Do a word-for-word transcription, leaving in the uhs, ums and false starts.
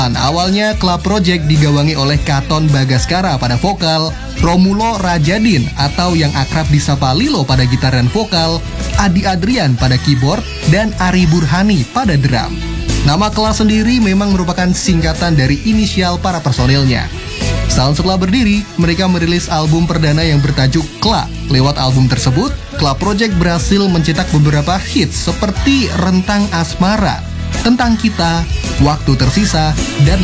Awalnya Club Project digawangi oleh Katon Bagaskara pada vokal, Romulo Rajadin atau yang akrab disapa Lilo pada gitar dan vokal, Adi Adrian pada keyboard, dan Ari Burhani pada drum. Nama kelas sendiri memang merupakan singkatan dari inisial para personilnya. Setahun setelah berdiri, mereka merilis album perdana yang bertajuk Kla. Lewat album tersebut, Club Project berhasil mencetak beberapa hits seperti Rentang Asmara, Tentang Kita, Waktu Tersisa, dan